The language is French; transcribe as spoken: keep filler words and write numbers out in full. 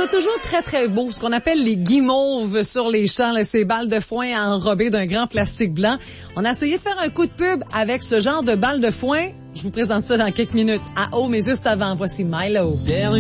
ça toujours très, très beau, ce qu'on appelle les guimauves sur les champs, là, ces balles de foin enrobées d'un grand plastique blanc. On a essayé de faire un coup de pub avec ce genre de balles de foin. Je vous présente ça dans quelques minutes à haut, mais juste avant, voici Milo.